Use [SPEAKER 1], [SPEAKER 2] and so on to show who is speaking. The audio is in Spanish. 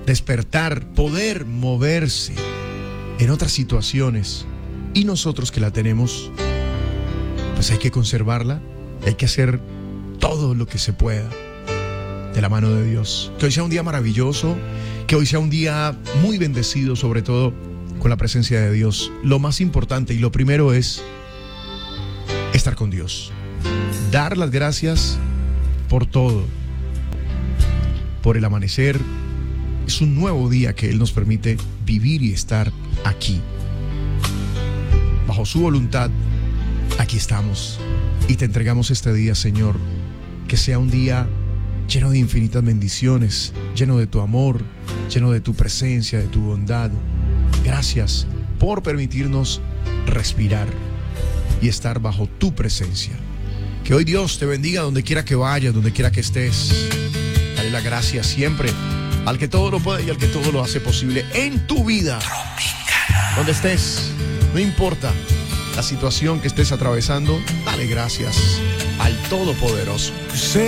[SPEAKER 1] despertar, poder moverse en otras situaciones. Y nosotros que la tenemos, pues hay que conservarla, hay que hacer todo lo que se pueda de la mano de Dios. Que hoy sea un día maravilloso, que hoy sea un día muy bendecido, sobre todo con la presencia de Dios. Lo más importante y lo primero es estar con Dios. Dar las gracias por todo, por el amanecer. Es un nuevo día que Él nos permite vivir y estar aquí. Bajo su voluntad, aquí estamos. Y te entregamos este día, Señor, que sea un día lleno de infinitas bendiciones, lleno de tu amor, lleno de tu presencia, de tu bondad. Gracias por permitirnos respirar y estar bajo tu presencia. Que hoy Dios te bendiga donde quiera que vayas, donde quiera que estés. Dale la gracia siempre al que todo lo puede y al que todo lo hace posible en tu vida. Donde estés, no importa la situación que estés atravesando, dale gracias al Todopoderoso.